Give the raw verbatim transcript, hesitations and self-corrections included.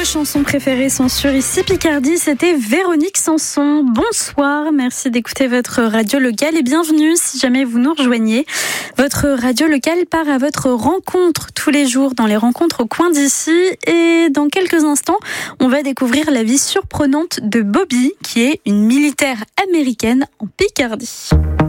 chansons préférées sont sur Ici Picardie, c'était Véronique Sanson. Bonsoir, merci d'écouter votre radio locale et bienvenue si jamais vous nous rejoignez. Votre radio locale part à votre rencontre tous les jours dans les rencontres au coin d'ici et dans quelques instants, on va découvrir la vie surprenante de Bobby qui est une militaire américaine en Picardie.